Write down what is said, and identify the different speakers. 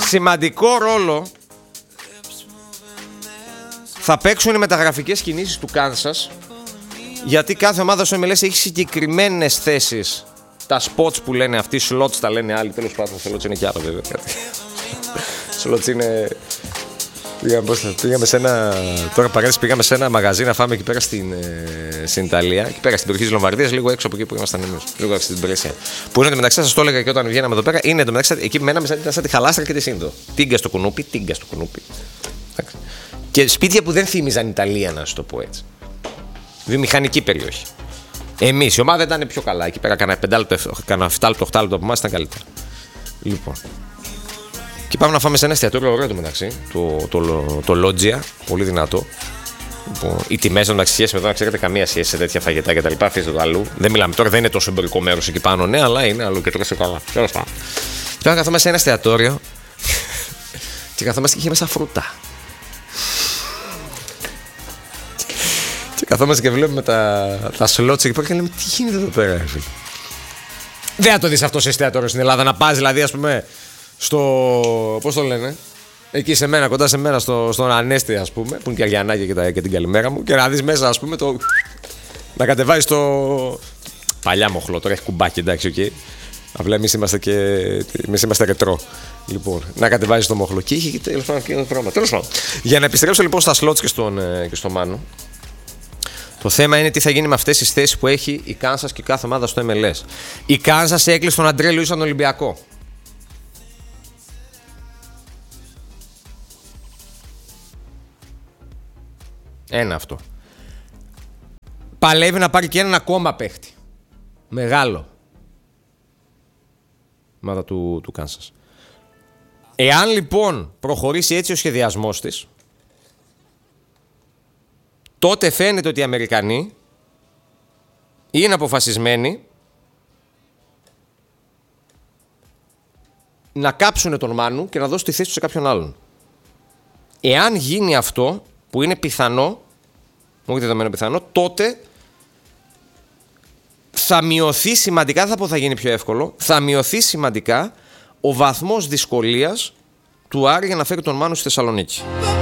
Speaker 1: σημαντικό ρόλο θα παίξουν οι μεταγραφικές κινήσεις του Κάνσας, γιατί κάθε ομάδα στο MLS έχει συγκεκριμένες θέσεις. Τα spots που λένε αυτοί, slots τα λένε άλλοι. Τέλος πάντων, slots είναι κι άλλο βέβαια. Slots είναι. Πήγαμε σε ένα. Τώρα παρένθεση, πήγαμε σε ένα μαγαζί να φάμε εκεί πέρα στην Ιταλία. Εκεί πέρα στην περιοχή της Λομβαρδίας, λίγο έξω από εκεί που ήμασταν εμείς. Λίγο έξω στην Πρέσια. Που είναι μεταξύ, σας το έλεγα και όταν βγαίναμε εδώ πέρα, είναι μεταξύ εκεί μέναμε σαν τη Χαλάστρα και τη Σύνδο. Τίγκα στο κουνούπι, τίγκα στο κουνούπι. Και σπίτια που δεν θύμιζαν Ιταλία, να σου το πω έτσι. Βιομηχανική περιοχή. Εμείς, η ομάδα ήταν πιο καλά. Εκεί πέρα κάνα 7 λεπτό, 8 λεπτό από εμάς ήταν καλύτερα. Λοιπόν. Και πάμε να φάμε σε ένα εστιατόριο ωραίο το μεταξύ. Το Loggia. Πολύ δυνατό. Λοιπόν, οι τιμές των μεταξύ σχέση με εδώ, να ξέρετε, καμία σχέση σε τέτοια φαγητά κτλ. Αφήστε το αλλού. Δεν μιλάμε τώρα, δεν είναι τόσο εμπορικό μέρος εκεί πάνω, ναι, αλλά είναι αλλού και τρώσε καλά. Τέλος πάντων. Τώρα καθόμαστε σε ένα εστιατόριο και καθόμαστε και είχε μέσα φρούτα. Καθόμαστε και βλέπουμε τα σλότς εκεί πέρα και λέμε τι γίνεται εδώ πέρα. Δεν θα το δεις αυτό σε εστιατόριο στην Ελλάδα, να πας δηλαδή ας πούμε στο, πώς το λένε, εκεί σε μένα, κοντά σε μένα στον Ανέστη ας πούμε, που είναι και Αργιανάκη και την καλημέρα μου, και να δεις μέσα ας πούμε να κατεβάζεις το παλιά μοχλό, τώρα έχει κουμπάκι εντάξει οκ. Απλά εμείς είμαστε ρετρό. Λοιπόν, να κατεβάζεις το μοχλό και είχε τέλος πάντων. Για να επιστρέψω λοιπόν στα σλότς και στο Μάνο. Το θέμα είναι τι θα γίνει με αυτές τις θέσεις που έχει η Κάνσας και κάθε ομάδα στο MLS. Η Κάνσας έκλεισε τον Αντρέ Λουίς στον Ολυμπιακό. Ένα αυτό. Παλεύει να πάρει και έναν ακόμα παίχτη. Μεγάλο. Ομάδα του Κάνσας. Εάν λοιπόν προχωρήσει έτσι ο σχεδιασμός της, τότε φαίνεται ότι οι Αμερικανοί είναι αποφασισμένοι να κάψουν τον Μάνου και να δώσουν τη θέση του σε κάποιον άλλον. Εάν γίνει αυτό, που είναι πιθανό, όχι δεδομένο πιθανό, τότε θα μειωθεί σημαντικά, δεν θα πω θα γίνει πιο εύκολο, θα μειωθεί σημαντικά ο βαθμός δυσκολίας του Άρη για να φέρει τον Μάνου στη Θεσσαλονίκη.